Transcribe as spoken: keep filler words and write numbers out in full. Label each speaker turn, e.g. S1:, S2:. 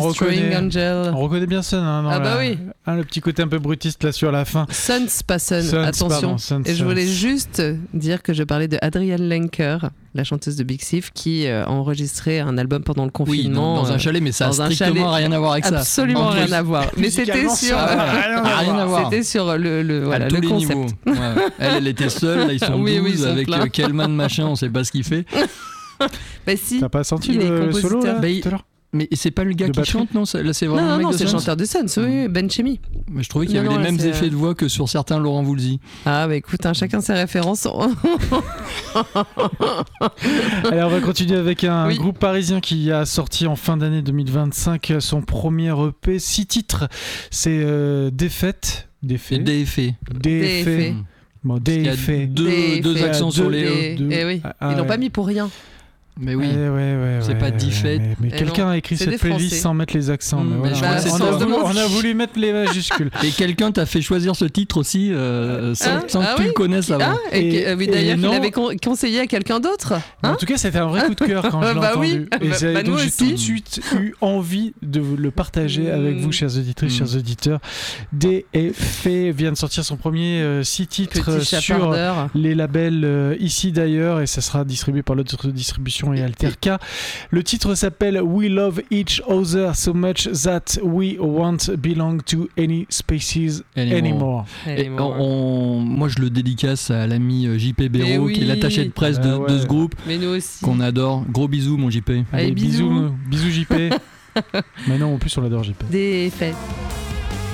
S1: String Angel.
S2: On reconnaît bien Sun. Hein,
S1: ah bah
S2: la,
S1: oui.
S2: Hein, le petit côté un peu brutiste là sur la fin.
S1: Suns, pas Sun,
S2: Suns,
S1: attention.
S2: pardon, Suns,
S1: Et je voulais
S2: Suns.
S1: juste dire que je parlais de Adrienne Lenker, la chanteuse de Big Thief, qui euh, a enregistré un album pendant le confinement.
S3: Oui, dans, dans
S1: euh,
S3: un chalet, mais ça a strictement
S1: chalet,
S3: rien à voir avec ça.
S1: Absolument rien
S3: plus.
S1: à voir. Mais c'était sur,
S2: ça, rien à
S3: rien à voir.
S1: C'était sur le, le, voilà,
S3: à tous
S1: le
S3: les
S1: concept.
S3: niveaux. Ouais. Elle, elle était seule, là ils sont
S1: Oui,
S3: douze
S1: oui, ils sont
S3: avec
S1: pleins.
S3: euh, Kellman machin, on sait pas ce qu'il fait.
S1: Bah si.
S2: T'as pas senti
S1: il est
S2: le, le solo là,
S1: compositeur.
S3: Bah, il-
S2: tout à l'heure
S3: Mais c'est pas le gars
S2: De
S3: qui
S2: batterie.
S3: chante, non ça- Là c'est vraiment
S1: Non,
S3: le
S1: non,
S3: mec
S1: non,
S3: de
S1: c'est le
S3: Suns.
S1: chanteur de Suns, oui, Ben Chemi.
S3: Mais je trouvais qu'il y
S1: Non,
S3: avait
S1: non,
S3: les
S1: là,
S3: mêmes
S1: c'est,
S3: effets
S1: euh,
S3: de voix que sur certains Laurent Voulzy.
S1: Ah bah écoute, hein, chacun ses références.
S2: Allez, on va continuer avec un
S1: Oui.
S2: groupe parisien qui a sorti en fin d'année deux mille vingt-cinq son premier E P, six titres. C'est euh, Défaite.
S3: Et
S2: Défait.
S3: des effets.
S2: Défait.
S1: Défait.
S2: Bon,
S3: Il y a
S2: défait.
S3: deux,
S1: Des
S3: deux
S1: effets.
S3: accents sur les
S1: Et,
S3: E.
S2: deux.
S1: et oui,
S2: Ah,
S1: ils l'ont
S2: ouais.
S1: pas mis pour rien.
S3: Mais oui.
S2: Ouais, ouais, ouais,
S3: C'est
S2: ouais,
S3: pas
S2: ouais,
S3: Diffet.
S2: Mais, mais
S1: Eh
S2: quelqu'un
S1: non,
S2: a écrit
S1: c'est
S2: cette
S1: des
S2: playlist
S1: Français.
S2: sans mettre les accents.
S3: Mmh,
S2: mais
S3: mais
S2: voilà.
S3: je crois que
S2: on,
S3: c'est
S2: a
S3: ça.
S2: voulu, on a voulu mettre les majuscules.
S3: Et quelqu'un t'a fait choisir ce titre aussi euh, sans,
S1: Hein
S3: sans
S1: Ah
S3: que tu
S1: oui
S3: le connaisses avant.
S1: Ah, et,
S2: Et-
S1: que- euh, oui,
S2: et
S1: d'ailleurs, il
S2: non.
S1: avait con- conseillé à quelqu'un d'autre.
S2: Mais
S1: Hein
S2: en tout cas, c'était un vrai coup de cœur quand je l'ai
S1: Bah
S2: entendu.
S1: oui.
S2: Et
S1: Bah,
S2: c'est-
S1: bah,
S2: donc
S1: nous
S2: j'ai
S1: aussi.
S2: tout de suite eu envie de vous le partager
S1: Mmh.
S2: avec vous, chères auditrices,
S3: Mmh.
S2: chers auditeurs. D F vient de sortir son premier euh, six titres
S1: Petit
S2: sur
S1: chapardeur.
S2: les labels euh, ici d'ailleurs, et ça sera distribué par l'autre distribution et Alterca. Le titre s'appelle We Love Each Other So Much That We Won't Belong to Any Species
S3: Anymore.
S2: Anymore.
S1: Allez,
S3: Et
S1: bon,
S3: on- on- moi je le dédicace à l'ami euh, J P Béraud,
S1: Mais oui.
S3: qui est l'attaché de presse de,
S2: Bah ouais.
S3: de ce groupe,
S1: Mais nous aussi.
S3: qu'on adore. Gros bisous mon J P.
S2: Allez,
S1: Allez, bisous.
S2: bisous, bisous J P. Mais non, en plus on l'adore J P.
S1: Des faits.